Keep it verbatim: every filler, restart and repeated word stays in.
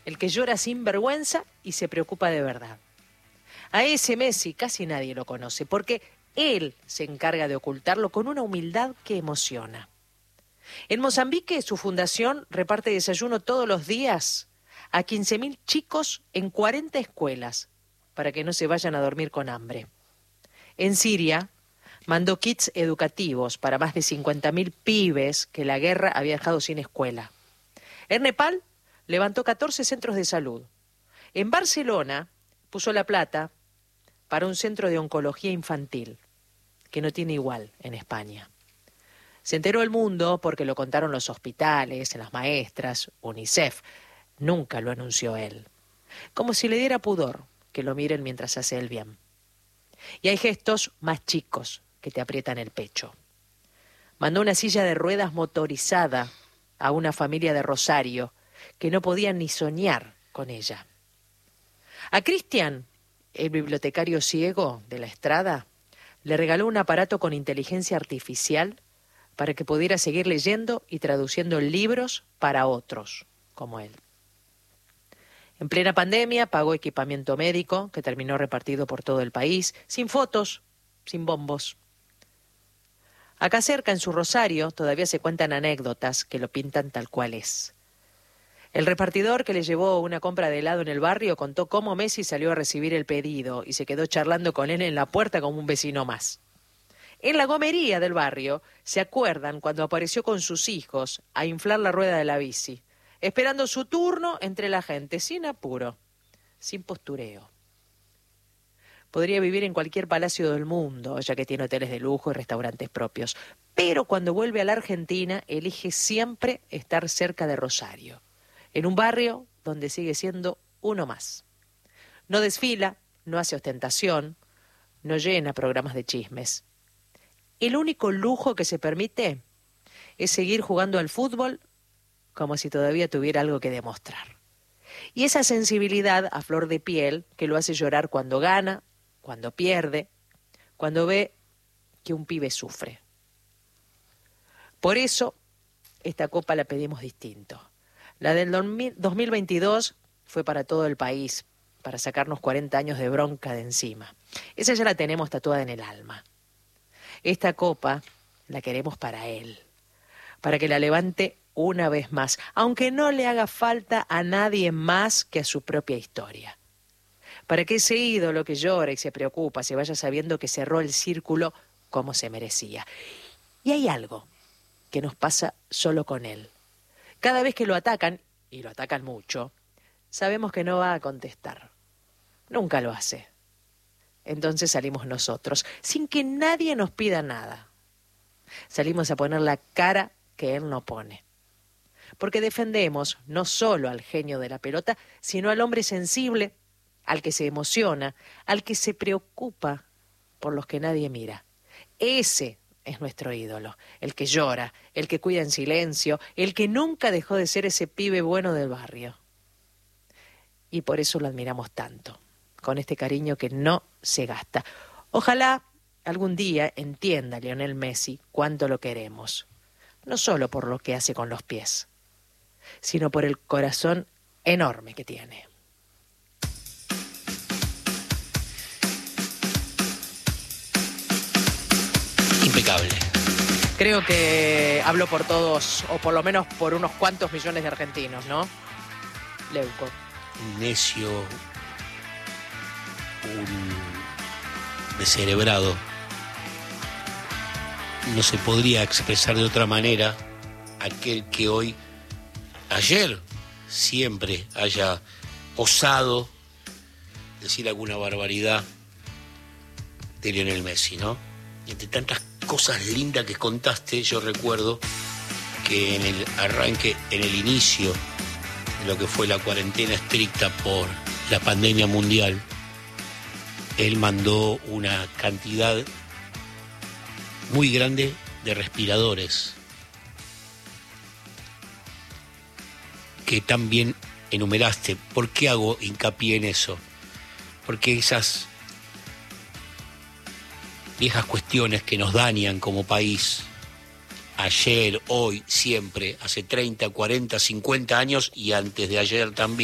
el que llora sin vergüenza y se preocupa de verdad. A ese Messi casi nadie lo conoce, porque él se encarga de ocultarlo con una humildad que emociona. En Mozambique, su fundación reparte desayuno todos los días a quince mil chicos en cuarenta escuelas, para que no se vayan a dormir con hambre. En Siria, mandó kits educativos para más de cincuenta mil pibes que la guerra había dejado sin escuela. En Nepal, levantó catorce centros de salud. En Barcelona, puso la plata para un centro de oncología infantil, que no tiene igual en España. Se enteró el mundo porque lo contaron los hospitales, las maestras, UNICEF. Nunca lo anunció él. Como si le diera pudor que lo miren mientras hace el bien. Y hay gestos más chicos que te aprietan el pecho. Mandó una silla de ruedas motorizada a una familia de Rosario que no podían ni soñar con ella. A Cristian, el bibliotecario ciego de la Estrada, le regaló un aparato con inteligencia artificial para que pudiera seguir leyendo y traduciendo libros para otros, como él. En plena pandemia pagó equipamiento médico que terminó repartido por todo el país, sin fotos, sin bombos. Acá cerca, en su Rosario, todavía se cuentan anécdotas que lo pintan tal cual es. El repartidor que le llevó una compra de helado en el barrio contó cómo Messi salió a recibir el pedido y se quedó charlando con él en la puerta como un vecino más. En la gomería del barrio se acuerdan cuando apareció con sus hijos a inflar la rueda de la bici, esperando su turno entre la gente, sin apuro, sin postureo. Podría vivir en cualquier palacio del mundo, ya que tiene hoteles de lujo y restaurantes propios, pero cuando vuelve a la Argentina elige siempre estar cerca de Rosario, en un barrio donde sigue siendo uno más. No desfila, no hace ostentación, no llena programas de chismes. El único lujo que se permite es seguir jugando al fútbol como si todavía tuviera algo que demostrar. Y esa sensibilidad a flor de piel que lo hace llorar cuando gana, cuando pierde, cuando ve que un pibe sufre. Por eso, esta copa la pedimos distinto. La del dos mil veintidós fue para todo el país, para sacarnos cuarenta años de bronca de encima. Esa ya la tenemos tatuada en el alma. Esta copa la queremos para él, para que la levante una vez más, aunque no le haga falta a nadie más que a su propia historia. Para que ese ídolo que llora y se preocupa se vaya sabiendo que cerró el círculo como se merecía. Y hay algo que nos pasa solo con él. Cada vez que lo atacan, y lo atacan mucho, sabemos que no va a contestar. Nunca lo hace. Entonces salimos nosotros, sin que nadie nos pida nada. Salimos a poner la cara que él no pone. Porque defendemos no solo al genio de la pelota, sino al hombre sensible, al que se emociona, al que se preocupa por los que nadie mira. Ese es nuestro ídolo, el que llora, el que cuida en silencio, el que nunca dejó de ser ese pibe bueno del barrio. Y por eso lo admiramos tanto, con este cariño que no se gasta. Ojalá algún día entienda Lionel Messi cuánto lo queremos, no solo por lo que hace con los pies, sino por el corazón enorme que tiene. Impecable. Creo que hablo por todos, o por lo menos por unos cuantos millones de argentinos, ¿no? Leuco. Un necio, un descerebrado. No se podría expresar de otra manera aquel que hoy, ayer, siempre haya osado decir alguna barbaridad de Lionel Messi, ¿no? Y entre tantas cosas lindas que contaste, yo recuerdo que en el arranque, en el inicio de lo que fue la cuarentena estricta por la pandemia mundial, él mandó una cantidad muy grande de respiradores que también enumeraste. ¿Por qué hago hincapié en eso? Porque esas viejas cuestiones que nos dañan como país, ayer, hoy, siempre, hace treinta, cuarenta, cincuenta años y antes de ayer también,